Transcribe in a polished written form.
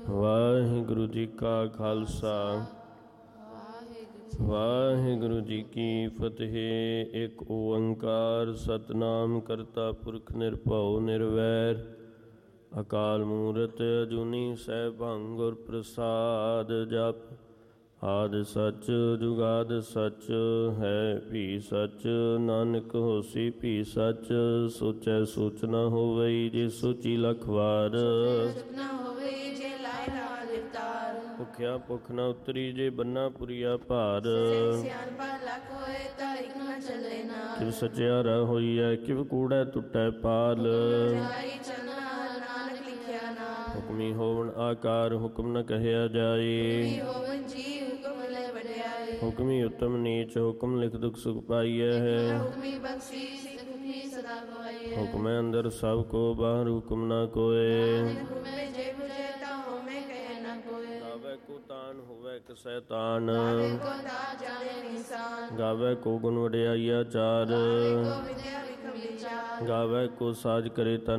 ਵਾਹਿਗੁਰੂ ਜੀ ਕਾ ਖਾਲਸਾ ਵਾਹਿਗੁਰੂ ਜੀ ਕੀ ਫਤਿਹ। ਇੱਕ ਓੰਕਾਰ ਸਤਿਨਾਮ ਕਰਤਾ ਪੁਰਖ ਨਿਰਭਉ ਨਿਰਵੈਰ ਅਕਾਲ ਮੂਰਤ ਅਜੂਨੀ ਸੈਭੰ ਗੁਰ ਪ੍ਰਸਾਦ। ਜਪ ਆਦਿ ਸੱਚ ਜੁਗਾਦਿ ਸੱਚ ਹੈ ਭੀ ਸੱਚ, ਨਾਨਕ ਹੋਸੀ ਭੀ ਸੱਚ। ਸੋਚੈ ਸੋਚ ਨ ਹੋਵਈ ਜੇ ਸੋਚੀ ਲਖ ਵਾਰ, ਭੁਖਿਆ ਭੁਖ ਨ ਉਤਰੀ ਜੇ ਬੰਨਾ ਪੁਰੀਆ ਭਾਰ। ਕਿਵ ਸਚਿਆਰਾ ਹੋਈਐ ਕਿਵ ਕੂੜੈ ਟੁੱਟੈ ਪਾਲ। ਹੁਕਮੀ ਹੋਵਣ ਆਕਾਰ ਹੁਕਮ ਨ ਕਹਿਆ ਜਾਏ, ਹੁਕਮੀ ਉਤਮ ਨੀਚ ਹੁਕਮ ਲਿਖ ਦੁਖ ਸੁਖ ਪਾਈਐ ਹੈ। ਹੁਕਮੈ ਅੰਦਰ ਸਭ ਕੋ ਬਾਹਰ ਹੁਕਮ ਨ ਕੋਏ। ਗਾਵੈ ਕੋ ਤਾਨ ਹੋਵੈ ਕਸੈ ਤਾਨ, ਗਾਵੈ ਕੋ ਗੁਣ ਵਡਿਆਈਆ ਚਾਰ। ਗਾਵੈ ਕੋ ਸਾਜ ਕਰੇ ਤਨ